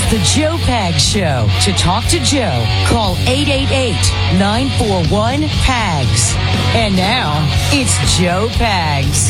The Joe Pags Show. To talk to Joe, call 888-941-PAGS. And now, it's Joe Pags.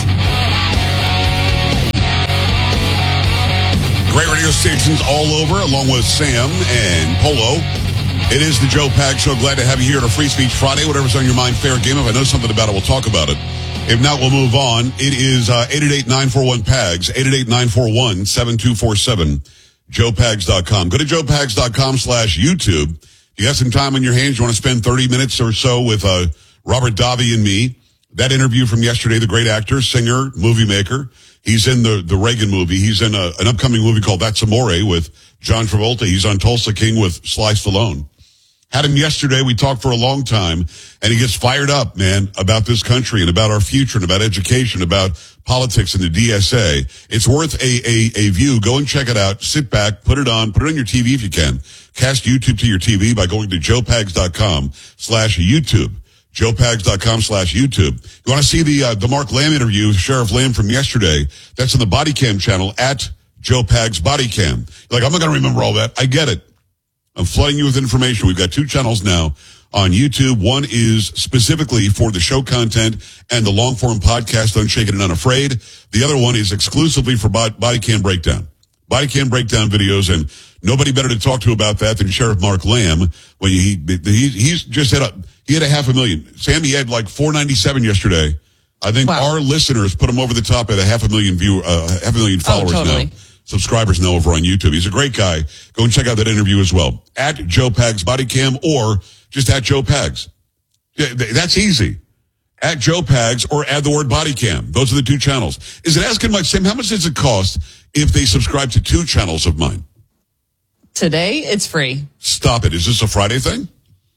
Great radio stations all over, along with Sam and Polo. It is the Joe Pags Show. Glad to have you here on a Free Speech Friday. Whatever's on your mind, fair game. If I know something about it, we'll talk about it. If not, we'll move on. It is 888-941-PAGS, 888-941-7247, joepags.com. Go to joepags.com/YouTube. You got some time on your hands. You want to spend 30 minutes or so with Robert Davi and me. That interview from yesterday, the great actor, singer, movie maker. He's in the Reagan movie. He's in an upcoming movie called That's Amore with John Travolta. He's on Tulsa King with Sly Stallone. Had him yesterday. We talked for a long time, and he gets fired up, man, about this country and about our future and about education, about politics and the DSA. It's worth a view. Go and check it out. Sit back, put it on your TV if you can. Cast YouTube to your TV by going to joepags.com/YouTube. joepags.com/YouTube. You want to see the Mark Lamb interview, Sheriff Lamb from yesterday? That's on the Body Cam channel at Joe Pags Body Cam. You're like, I'm not going to remember all that. I get it. I'm flooding you with information. We've got 2 channels now on YouTube. One is specifically for the show content and the long-form podcast, Unshaken and Unafraid. The other one is exclusively for Body Cam Breakdown. Body Cam Breakdown videos, and nobody better to talk to about that than Sheriff Mark Lamb. When he's just he had 500,000. Sam, he had like 497 yesterday. I think our listeners put him over the top at 500,000 followers now. Subscribers now over on YouTube. He's a great guy. Go and check out that interview as well. At Joe Pags Body Cam or just at Joe Pags. Yeah, that's easy. At Joe Pags or add the word Body Cam. Those are the 2 channels. Is it asking much, Sam, how much does it cost if they subscribe to 2 channels of mine? Today, it's free. Stop it. Is this a Friday thing?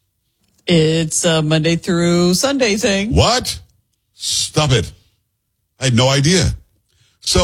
It's a Monday through Sunday thing. What? Stop it. I had no idea. So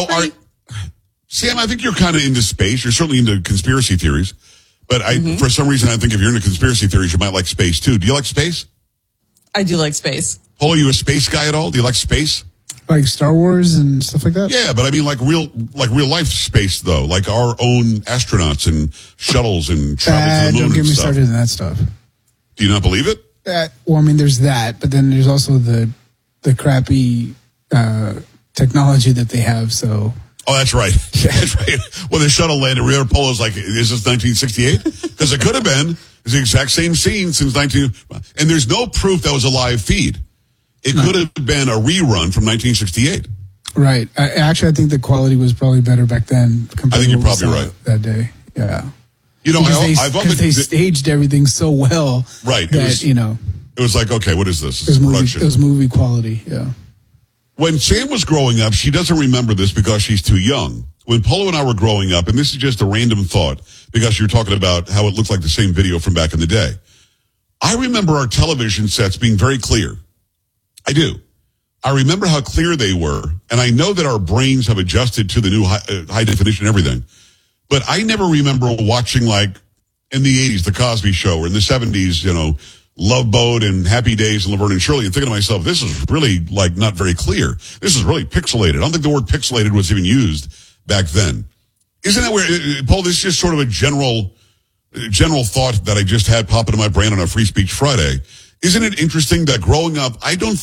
Sam, I think you're kind of into space. You're certainly into conspiracy theories. But for some reason, I think if you're into conspiracy theories, you might like space too. Do you like space? I do like space. Paul, are you a space guy at all? Do you like space? Like Star Wars and stuff like that? Yeah, but I mean like real life space though. Like our own astronauts and shuttles and travel to the moon. Don't get me stuff. started on that stuff. Do you not believe it? Well, I mean, there's that, but then there's also the crappy technology that they have, so... Oh, that's right. That's right. When the shuttle landed, Rio Polo's like, is this 1968? Because it could have been. It's the exact same scene since and there's no proof that was a live feed. It could have been a rerun from 1968. Right. I think the quality was probably better back then. I think you're probably right. That day. Yeah. You know, because they staged everything so well. Right. That, it was like, okay, what is this? It was movie quality. Yeah. When Sam was growing up, she doesn't remember this because she's too young. When Polo and I were growing up, and this is just a random thought, because you're talking about how it looked like the same video from back in the day. I remember our television sets being very clear. I do. I remember how clear they were, and I know that our brains have adjusted to the new high definition and everything. But I never remember watching, like, in the 80s, The Cosby Show, or in the 70s, Love Boat and Happy Days and Laverne and Shirley, and thinking to myself, this is really, like, not very clear. This is really pixelated. I don't think the word pixelated was even used back then. Isn't that where, Paul, this is just sort of a general thought that I just had pop into my brain on a Free Speech Friday. Isn't it interesting that growing up, I didn't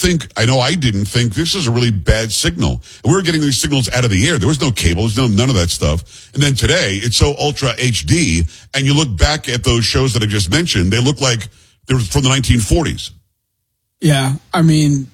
think this is a really bad signal. And we were getting these signals out of the air. There was no cable. There was none of that stuff. And then today, it's so ultra HD, and you look back at those shows that I just mentioned, they look like they were from the 1940s. Yeah, I mean,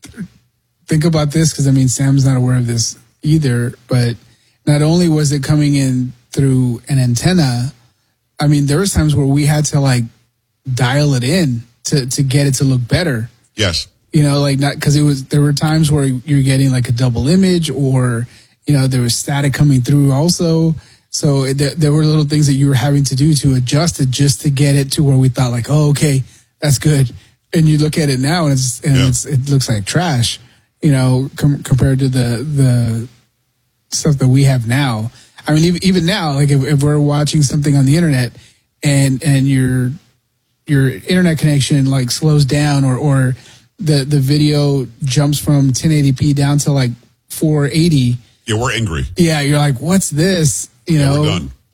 think about this, because, I mean, Sam's not aware of this either, but not only was it coming in through an antenna, I mean, there was times where we had to, like, dial it in to get it to look better. Yes. Not because there were times where you're getting like a double image, or, there was static coming through also. So there were little things that you were having to do to adjust it just to get it to where we thought like, oh, okay, that's good. And you look at it now and it looks like trash, compared to the stuff that we have now. I mean, even now, like if we're watching something on the internet and your internet connection like slows down, or the video jumps from 1080p down to like 480. Yeah, we're angry. Yeah, you're like, what's this? We're done.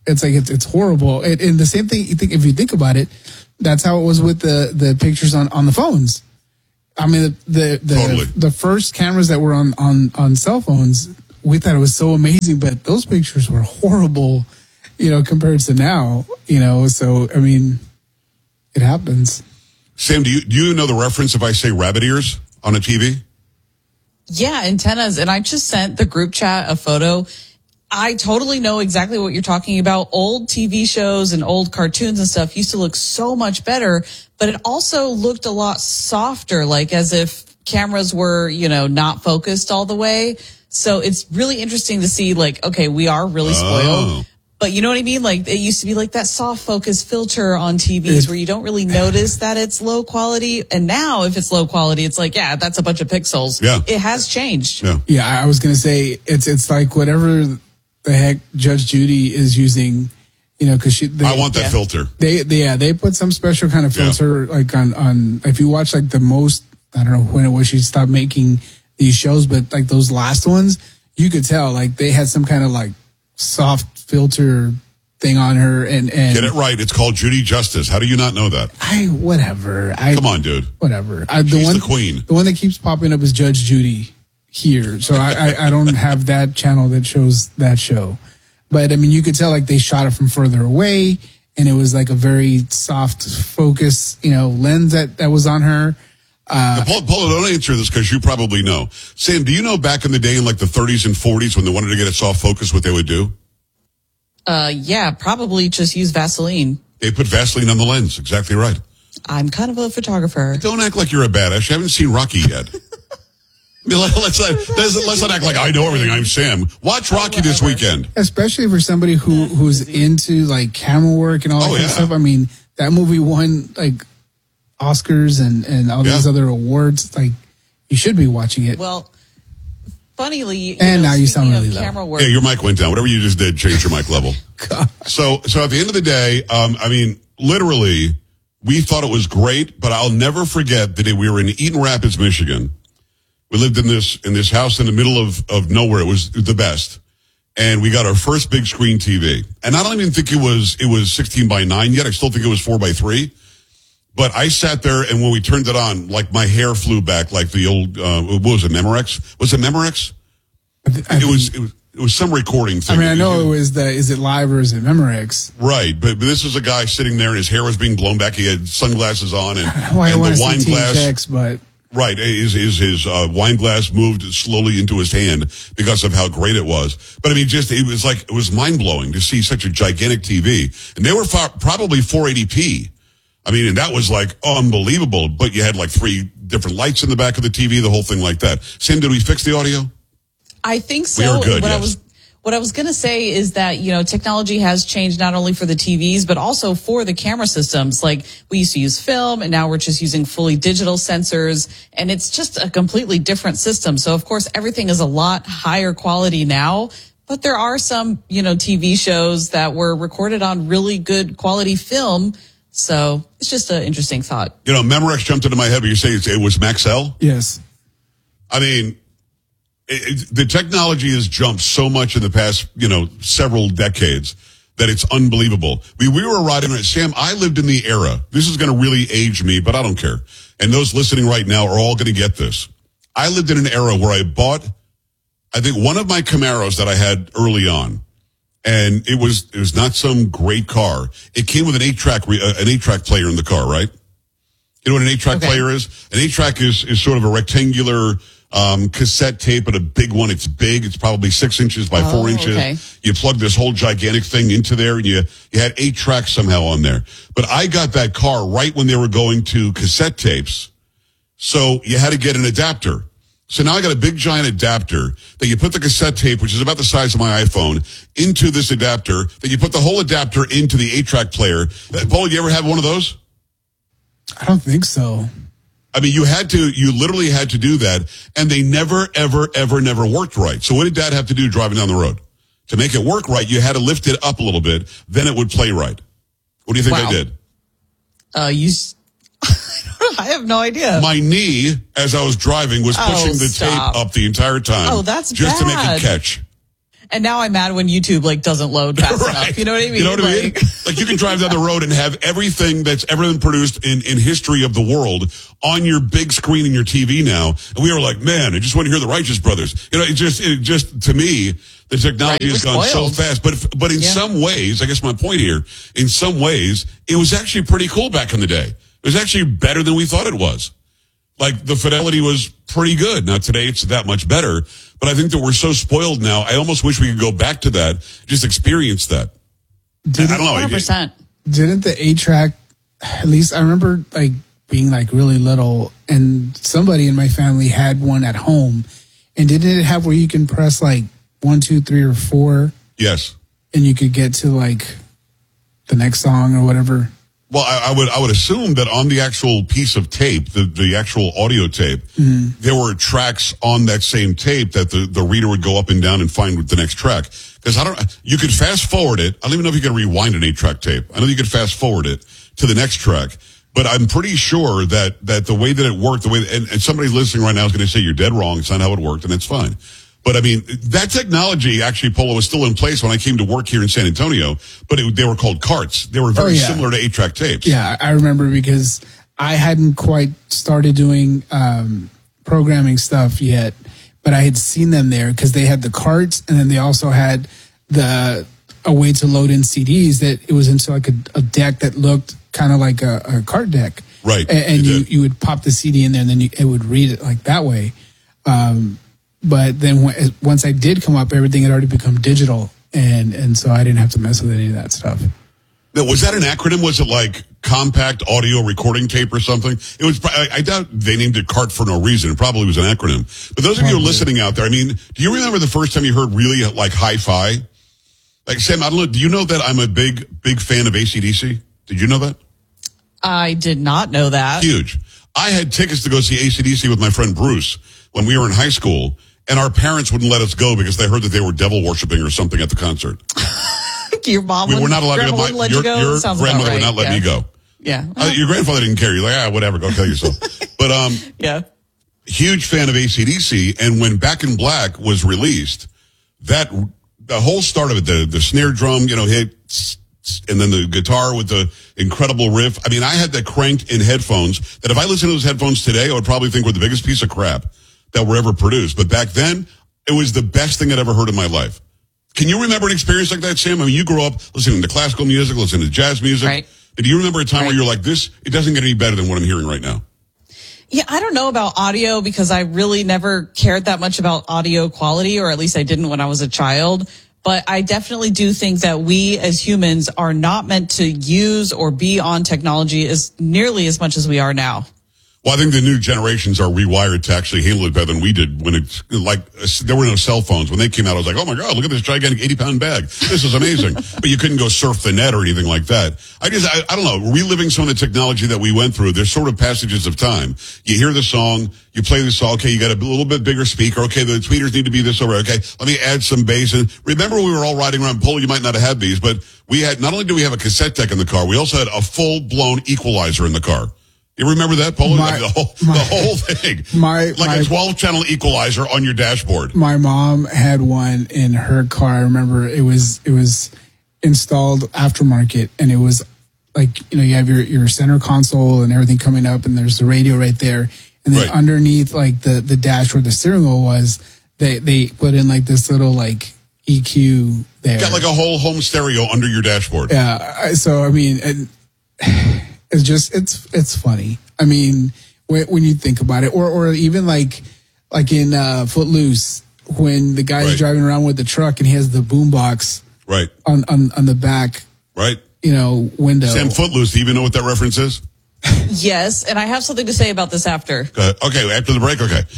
It's like it's horrible. And the same thing. If you think about it, that's how it was with the pictures on the phones. I mean, the first cameras that were on cell phones, we thought it was so amazing, but those pictures were horrible, compared to now, So I mean, it happens. Sam, do you know the reference if I say rabbit ears on a TV? Yeah, antennas. And I just sent the group chat a photo. I totally know exactly what you're talking about. Old TV shows and old cartoons and stuff used to look so much better, but it also looked a lot softer, like as if cameras were, not focused all the way. So it's really interesting to see, like, okay, we are really spoiled. But you know what I mean? Like, it used to be like that soft focus filter on TVs where you don't really notice that it's low quality. And now if it's low quality, it's like, yeah, that's a bunch of pixels. Yeah. It has changed. Yeah, I was going to say it's like whatever the heck Judge Judy is using, because I want that filter. They put some special kind of filter like on if you watch like the most, I don't know when it was she stopped making these shows, but like those last ones, you could tell like they had some kind of like soft filter thing on her and get it right. It's called Judy Justice. How do you not know that? Come on, dude. Whatever. She's the queen. The one that keeps popping up is Judge Judy here. So I don't have that channel that shows that show. But I mean, you could tell like they shot it from further away and it was like a very soft focus, lens that was on her. Paula, don't answer this because you probably know. Sam, do you know back in the day in like the 30s and 40s when they wanted to get a soft focus, what they would do? Yeah, probably just use Vaseline. They put Vaseline on the lens. Exactly right. I'm kind of a photographer. Don't act like you're a badass. You haven't seen Rocky yet. Let's not act like I know everything. I'm Sam. Watch Rocky this weekend. Especially for somebody who's into like camera work and all that kind of stuff. I mean, that movie won like Oscars and all these other awards. Like, you should be watching it. Well, funnily, and now you sound really low. Camera work. Yeah, your mic went down. Whatever you just did, change your mic level. So at the end of the day, I mean, literally, we thought it was great, but I'll never forget the day we were in Eaton Rapids, Michigan. We lived in this house in the middle of nowhere. It was the best. And we got our first big screen TV. And I don't even think it was 16:9 yet. I still think it was 4:3. But I sat there, and when we turned it on, like my hair flew back, like the old, what was it, Memorex? Was it Memorex? It was some recording thing. I mean, I know it was is it live or is it Memorex? Right, but this was a guy sitting there, and his hair was being blown back. He had sunglasses on, and the wine glass. Checks, but right, his wine glass moved slowly into his hand because of how great it was. But I mean, it was mind blowing to see such a gigantic TV, and they were probably 480p. I mean, and that was like unbelievable. But you had like 3 different lights in the back of the TV, the whole thing like that. Sam, did we fix the audio? I think so. We are good, yes. What I was going to say is that, technology has changed not only for the TVs, but also for the camera systems. Like, we used to use film, and now we're just using fully digital sensors, and it's just a completely different system. So, of course, everything is a lot higher quality now, but there are some, TV shows that were recorded on really good quality film. So it's just an interesting thought. Memorex jumped into my head, but you say it was Maxell? Yes. I mean, the technology has jumped so much in the past, several decades that it's unbelievable. We were riding on it. Sam, I lived in the era. This is going to really age me, but I don't care. And those listening right now are all going to get this. I lived in an era where I bought, I think, one of my Camaros that I had early on. And it was not some great car. It came with an 8-track player in the car, right? You know what an 8-track player is? An 8-track is sort of a rectangular cassette tape, but a big one. It's big. It's probably 6 inches by 4 inches. Okay. You plug this whole gigantic thing into there, and you had 8 tracks somehow on there. But I got that car right when they were going to cassette tapes, so you had to get an adapter. So now I got a big giant adapter that you put the cassette tape, which is about the size of my iPhone, into this adapter. Then you put the whole adapter into the 8-track player. Paul, you ever have one of those? I don't think so. I mean, you literally had to do that, and they never, ever, ever, never worked right. So what did Dad have to do driving down the road? To make it work right, you had to lift it up a little bit, then it would play right. What do you think I did? I have no idea. My knee, as I was driving, was pushing the tape up the entire time. Oh, that's just bad. to make it catch. And now I'm mad when YouTube like doesn't load fast enough. You know what I mean? You know what I mean? Like you can drive down the road and have everything that's ever been produced in history of the world on your big screen in your TV now. And we were like, man, I just want to hear the Righteous Brothers. You know, it just to me, the technology has gone so fast. But in some ways, I guess my point here, in some ways, it was actually pretty cool back in the day. It was actually better than we thought it was. Like the fidelity was pretty good. Now today it's that much better. But I think that we're so spoiled now. I almost wish we could go back to that, just experience that. I don't know. 100%. Didn't the 8-track, at least I remember like being like really little, and somebody in my family had one at home, and didn't it have where you can press like 1, 2, 3, or 4? Yes. And you could get to like the next song or whatever. Well, I would assume that on the actual piece of tape, the actual audio tape, there were tracks on that same tape that the reader would go up and down and find the next track. Because you could fast forward it. I don't even know if you can rewind an 8-track tape. I know you could fast forward it to the next track. But I'm pretty sure that the way that it worked, and somebody listening right now is going to say you're dead wrong. It's not how it worked, and that's fine. But I mean, that technology actually, Polo, was still in place when I came to work here in San Antonio, but they were called carts. They were very similar to 8-track tapes. Yeah, I remember because I hadn't quite started doing programming stuff yet, but I had seen them there because they had the carts, and then they also had a way to load in CDs that it was into like a deck that looked kind of like a cart deck. Right. And you would pop the CD in there, and then it would read it like that way. But then once I did come up, everything had already become digital, and so I didn't have to mess with any of that stuff. Now, was that an acronym? Was it like compact audio recording tape or something? It was. I doubt they named it CART for no reason. It probably was an acronym. But those of you who are listening out there, I mean, do you remember the first time you heard really like hi-fi? Like Sam, I don't know. Do you know that I'm a big fan of AC/DC? Did you know that? I did not know that. Huge. I had tickets to go see AC/DC with my friend Bruce when we were in high school. And our parents wouldn't let us go because they heard that they were devil worshiping or something at the concert. Your mom we were not allowed to go. Your grandmother would not let me go. Yeah. Your grandfather didn't care. You're like, whatever, go kill yourself. But yeah. Huge fan of AC/DC. And when Back in Black was released, the whole start of it, the snare drum, hit, and then the guitar with the incredible riff. I mean, I had that cranked in headphones that if I listened to those headphones today, I would probably think were the biggest piece of crap that were ever produced. But back then, it was the best thing I'd ever heard in my life. Can you remember an experience like that, Sam? I mean, you grew up listening to classical music, listening to jazz music. Right. Do you remember a time where you're like, it doesn't get any better than what I'm hearing right now? Yeah, I don't know about audio because I really never cared that much about audio quality, or at least I didn't when I was a child. But I definitely do think that we as humans are not meant to use or be on technology as nearly as much as we are now. Well, I think the new generations are rewired to actually handle it better than we did when it's like there were no cell phones. When they came out, I was like, oh my God, look at this gigantic 80-pound bag. This is amazing. But you couldn't go surf the net or anything like that. I don't know, reliving some of the technology that we went through, there's sort of passages of time. You hear the song, you play the song, okay, you got a little bit bigger speaker, okay, the tweeters need to be this over, okay, let me add some bass. And remember we were all riding around Polo, you might not have had these, but we had, not only do we have a cassette deck in the car, we also had a full-blown equalizer in the car. You remember that, Polo? The whole thing. A 12-channel equalizer on your dashboard. My mom had one in her car. I remember it was installed aftermarket, and it was like, you have your center console and everything coming up, and there's the radio right there. And then underneath, like the dash where the steering wheel was, they put in like this little like EQ there. Got like a whole home stereo under your dashboard. Yeah. So, I mean, it's just, it's funny. I mean, when you think about it, or even like in Footloose, when the guy's driving around with the truck and he has the boombox on the back, window. Sam, Footloose, do you even know what that reference is? Yes, and I have something to say about this after. Okay, after the break, okay.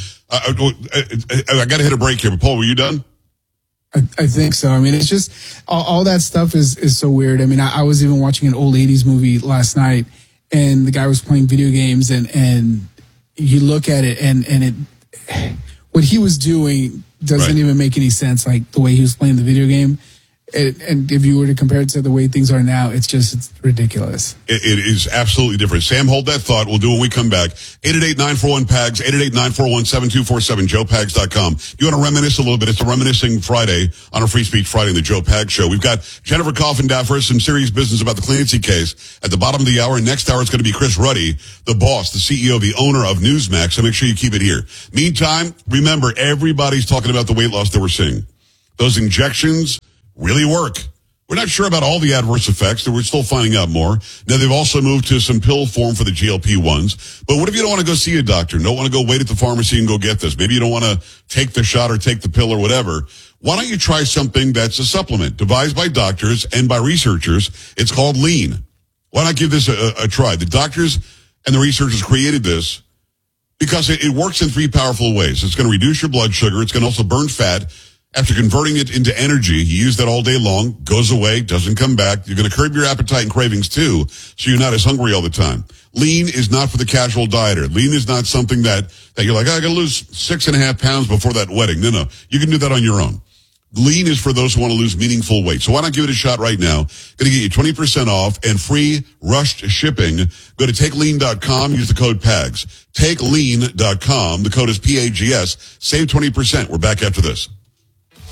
I got to hit a break here, but Paul, were you done? I think so. I mean, it's just all that stuff is so weird. I mean, I was even watching an old 80s movie last night, and the guy was playing video games, and you look at it, and it what he was doing doesn't even make any sense, like the way he was playing the video game. And if you were to compare it to the way things are now, it's ridiculous. It is absolutely different. Sam, hold that thought. We'll do when we come back. 888-941-PAGS, 888-941-7247, joepags.com. You want to reminisce a little bit? It's a Reminiscing Friday on a Free Speech Friday in the Joe Pags Show. We've got Jennifer Coffin-Daffer, some serious business about the Clancy case at the bottom of the hour. Next hour, it's going to be Chris Ruddy, the boss, the CEO, the owner of Newsmax. So make sure you keep it here. Meantime, remember, everybody's talking about the weight loss that we're seeing. Those injections really work. We're not sure about all the adverse effects. We're still finding out more. Now, they've also moved to some pill form for the GLP-1s. But what if you don't want to go see a doctor? Don't want to go wait at the pharmacy and go get this? Maybe you don't want to take the shot or take the pill or whatever. Why don't you try something that's a supplement devised by doctors and by researchers? It's called Lean. Why not give this a try? The doctors and the researchers created this because it works in three powerful ways. It's going to reduce your blood sugar. It's going to also burn fat. After converting it into energy, you use that all day long, goes away, doesn't come back. You're going to curb your appetite and cravings too, so you're not as hungry all the time. Lean is not for the casual dieter. Lean is not something that you're like, I got to lose 6.5 pounds before that wedding. No. You can do that on your own. Lean is for those who want to lose meaningful weight. So why not give it a shot right now? Going to get you 20% off and free rushed shipping. Go to takelean.com. Use the code PAGS. Takelean.com. The code is PAGS. Save 20%. We're back after this.